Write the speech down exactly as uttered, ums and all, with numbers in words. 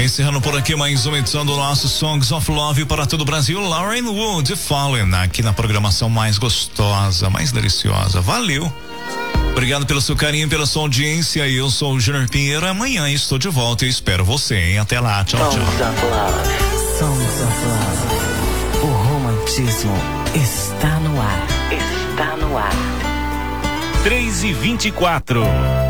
Encerrando por aqui mais uma edição do nosso Songs of Love para todo o Brasil. Lauren Wood Fallen aqui na programação mais gostosa, mais deliciosa. Valeu. Obrigado pelo seu carinho, pela sua audiência. Eu sou o Júnior Pinheiro. Amanhã estou de volta e espero você, hein? Até lá. Tchau, tchau. Songs of Love. Songs of Love. O romantismo está no ar. Está no ar. três e vinte e quatro.